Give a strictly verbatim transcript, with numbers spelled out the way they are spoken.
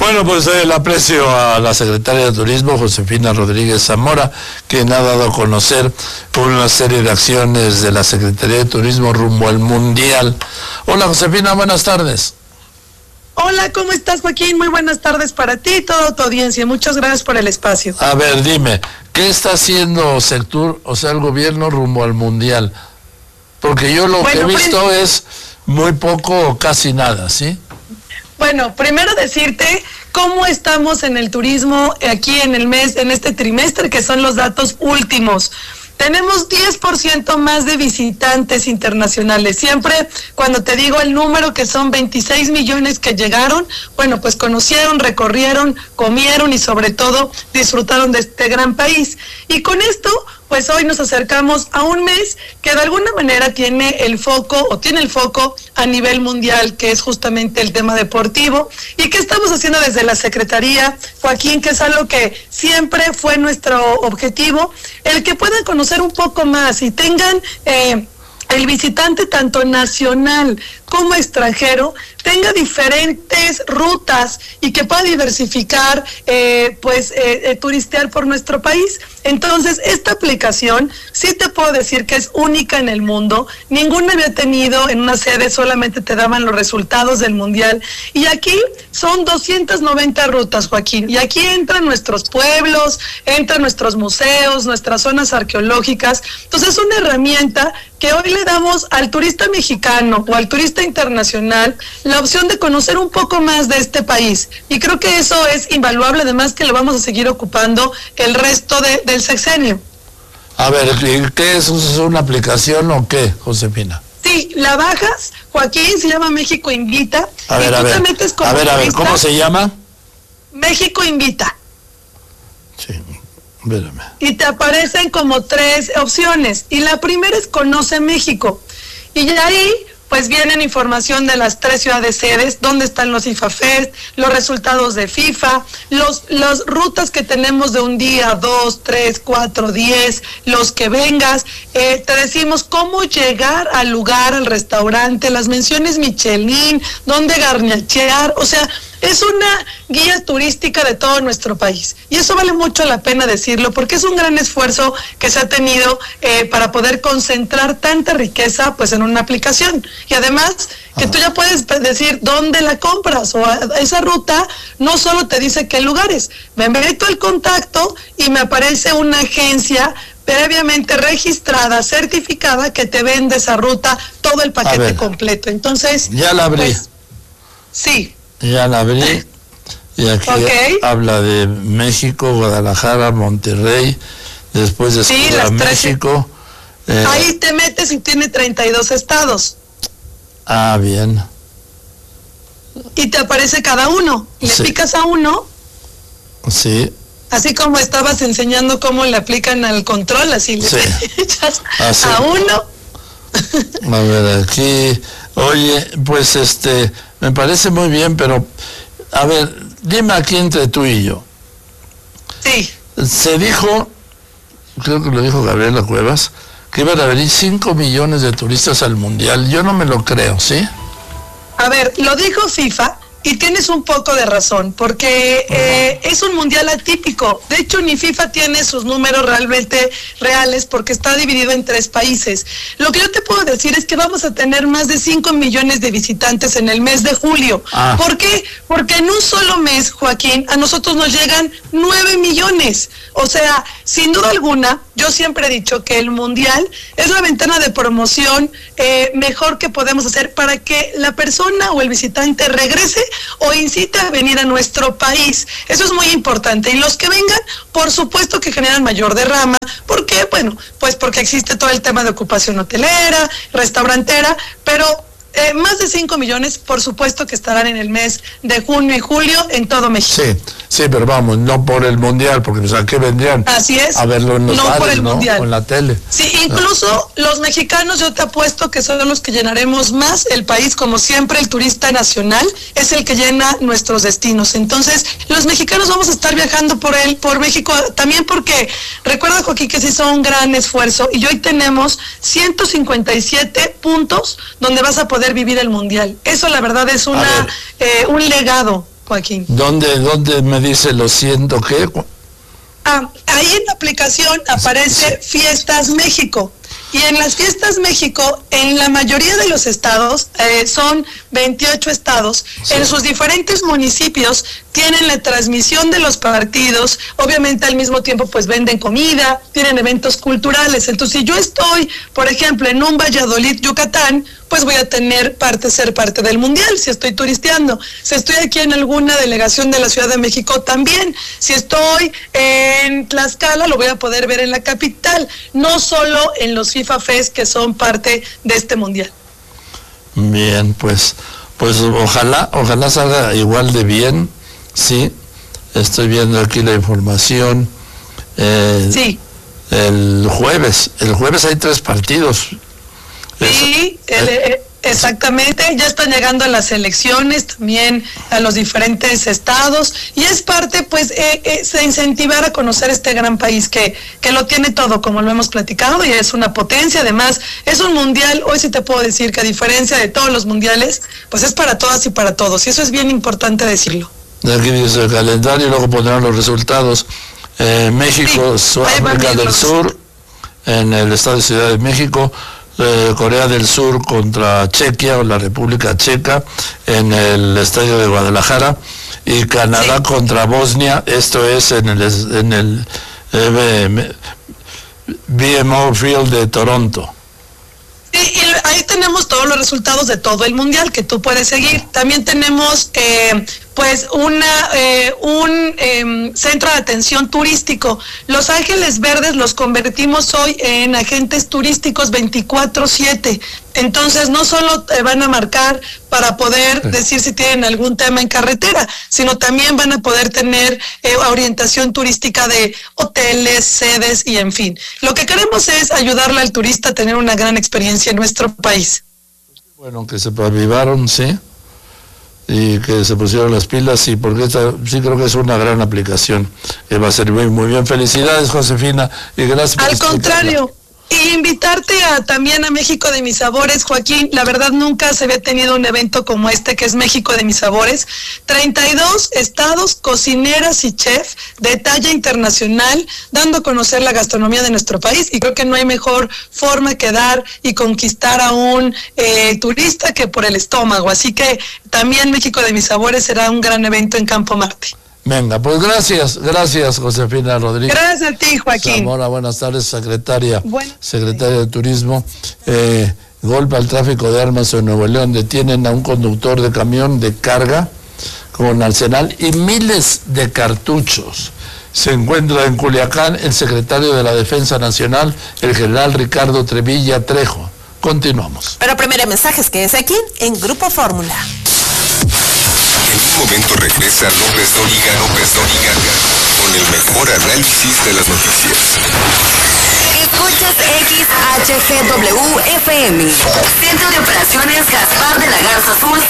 Bueno, pues eh, el aprecio a la secretaria de Turismo, Josefina Rodríguez Zamora, quien ha dado a conocer una serie de acciones de la Secretaría de Turismo rumbo al Mundial. Hola, Josefina, buenas tardes. Hola, ¿cómo estás, Joaquín? Muy buenas tardes para ti y toda tu audiencia. Muchas gracias por el espacio. A ver, dime, ¿qué está haciendo Sectur, o sea, el gobierno rumbo al Mundial? Porque yo lo bueno, que he visto pues... es muy poco o casi nada, ¿sí? Bueno, primero decirte cómo estamos en el turismo aquí en el mes, en este trimestre, que son los datos últimos. Tenemos diez por ciento más de visitantes internacionales. Siempre cuando te digo el número, que son veintiséis millones que llegaron, bueno, pues conocieron, recorrieron, comieron y sobre todo disfrutaron de este gran país. Y con esto, pues hoy nos acercamos a un mes que de alguna manera tiene el foco, o tiene el foco a nivel mundial, que es justamente el tema deportivo. ¿Y qué estamos haciendo desde la Secretaría, Joaquín? Que es algo que siempre fue nuestro objetivo, el que puedan conocer un poco más y tengan eh, el visitante tanto nacional como extranjero tenga diferentes rutas y que pueda diversificar, eh, pues, eh, eh, turistear por nuestro país. Entonces, esta aplicación sí te puedo decir que es única en el mundo. Ninguna había tenido en una sede, solamente te daban los resultados del Mundial. Y aquí son doscientas noventa rutas, Joaquín. Y aquí entran nuestros pueblos, entran nuestros museos, nuestras zonas arqueológicas. Entonces, es una herramienta que hoy le damos al turista mexicano o al turista internacional la opción de conocer un poco más de este país, y creo que eso es invaluable, además que lo vamos a seguir ocupando el resto de, del sexenio. A ver, ¿qué es? ¿Es una aplicación o qué, Josefina? Sí, la bajas, Joaquín, se llama México Invita. A ver, y tú a ver, te metes como a ver, a ver, ¿cómo se llama? México Invita. Sí, espérame. Y te aparecen como tres opciones, y la primera es Conoce México, y ya ahí pues vienen información de las tres ciudades sedes, dónde están los FIFA Fest, los resultados de FIFA, los las rutas que tenemos de un día, dos, tres, cuatro, diez, los que vengas, eh, te decimos cómo llegar al lugar, al restaurante, las menciones Michelin, dónde garnachear, o sea, es una guía turística de todo nuestro país. Y eso vale mucho la pena decirlo, porque es un gran esfuerzo que se ha tenido eh, para poder concentrar tanta riqueza pues en una aplicación. Y además que tú ya puedes decir dónde la compras, o esa ruta no solo te dice qué lugares. Me meto el contacto y me aparece una agencia previamente registrada, certificada, que te vende esa ruta, todo el paquete completo. Entonces, ya la abrí. Pues, sí. Ya la abrí, y aquí okay. habla de México, Guadalajara, Monterrey, después de sí, Ciudad México. Eh, ahí te metes y tiene treinta y dos estados. Ah, bien. Y te aparece cada uno, le sí. picas a uno. Sí. Así como estabas enseñando cómo le aplican al control, así le sí. echas así. a uno. A ver, aquí, oye, pues este... me parece muy bien, pero, a ver, dime aquí entre tú y yo. Sí. Se dijo, creo que lo dijo Gabriela Cuevas, que iban a venir cinco millones de turistas al Mundial. Yo no me lo creo, ¿sí? A ver, lo dijo FIFA, y tienes un poco de razón, porque eh, es un mundial atípico. De hecho, ni FIFA tiene sus números realmente reales, porque está dividido en tres países. Lo que yo te puedo decir es que vamos a tener más de cinco millones de visitantes en el mes de julio. Ah. ¿Por qué? Porque en un solo mes, Joaquín, a nosotros nos llegan nueve millones. O sea, sin duda alguna, yo siempre he dicho que el mundial es la ventana de promoción eh, mejor que podemos hacer para que la persona o el visitante regrese o incite a venir a nuestro país. Eso es muy importante. Y los que vengan, por supuesto que generan mayor derrama. ¿Por qué? Bueno, pues porque existe todo el tema de ocupación hotelera, restaurantera, pero eh, más de cinco millones, por supuesto que estarán en el mes de junio y julio en todo México. Sí, sí, pero vamos, no por el Mundial, porque pues, ¿a qué vendrían? Así es. A verlo en los no bares, por el ¿no? Mundial. O en la tele. Sí, incluso ah. los mexicanos, yo te apuesto que son los que llenaremos más el país. Como siempre, el turista nacional es el que llena nuestros destinos. Entonces, los mexicanos vamos a estar viajando por él, por México, también porque, recuerda, Joaquín, que se hizo un gran esfuerzo, y hoy tenemos ciento cincuenta y siete puntos donde vas a poder vivir el Mundial. Eso, la verdad, es una eh, un legado. Joaquín. ¿Dónde, dónde me dice lo siento qué? Ah, ahí en la aplicación aparece Fiestas México. Y en las Fiestas México, en la mayoría de los estados, eh, son veintiocho estados, sí. En sus diferentes municipios tienen la transmisión de los partidos, obviamente al mismo tiempo pues venden comida, tienen eventos culturales. Entonces si yo estoy, por ejemplo, en un Valladolid, Yucatán, pues voy a tener parte, ser parte del mundial, si estoy turisteando. Si estoy aquí en alguna delegación de la Ciudad de México, también. Si estoy en Tlaxcala, lo voy a poder ver en la capital, no solo en los FIFA Fest, que son parte de este mundial. Bien, pues, pues ojalá, ojalá salga igual de bien, sí. Estoy viendo aquí la información. Eh, sí. El jueves, el jueves hay tres partidos. Sí, el, eh, exactamente, ya están llegando a las elecciones, también a los diferentes estados, y es parte, pues, eh, eh, de incentivar a conocer este gran país que, que lo tiene todo, como lo hemos platicado, y es una potencia. Además, es un mundial, hoy sí te puedo decir que a diferencia de todos los mundiales, pues es para todas y para todos, y eso es bien importante decirlo. Aquí dice el calendario y luego pondrán los resultados. Eh, México, sí, Sudáfrica del Sur, en el estado de Ciudad de México. Eh, Corea del Sur contra Chequia o la República Checa en el estadio de Guadalajara, y Canadá sí. contra Bosnia, esto es en el en el eh, B M O Field de Toronto. Sí, y ahí tenemos todos los resultados de todo el mundial que tú puedes seguir. También tenemos eh, pues una eh, un eh, centro de atención turístico. Los Ángeles Verdes los convertimos hoy en agentes turísticos veinticuatro siete. Entonces no solo te van a marcar para poder decir si tienen algún tema en carretera, sino también van a poder tener eh, orientación turística de hoteles, sedes y en fin. Lo que queremos es ayudarle al turista a tener una gran experiencia en nuestro país. Bueno, que se avivaron, sí, y que se pusieron las pilas, y porque esta sí creo que es una gran aplicación, que va a servir muy bien. Felicidades, Josefina, y gracias por Al contrario. Y invitarte a, también a México de Mis Sabores, Joaquín. La verdad nunca se había tenido un evento como este, que es México de Mis Sabores. treinta y dos estados, cocineras y chef de talla internacional, dando a conocer la gastronomía de nuestro país. Y creo que no hay mejor forma que dar y conquistar a un eh, turista que por el estómago. Así que también México de Mis Sabores será un gran evento en Campo Marte. Venga, pues gracias, gracias Josefina Rodríguez. Gracias a ti, Joaquín. Zamora, buenas tardes, secretaria, buenas secretaria de Turismo. Eh, golpe al tráfico de armas en Nuevo León, detienen a un conductor de camión de carga con arsenal y miles de cartuchos. Se encuentra en Culiacán el secretario de la Defensa Nacional, el general Ricardo Trevilla Trejo. Continuamos. Pero primero mensajes, que es aquí en Grupo Fórmula. En un momento regresa López Dóriga, López Dóriga, con el mejor análisis de las noticias. Escuchas X H G W F M, Centro de Operaciones Gaspar de la Garza Azul.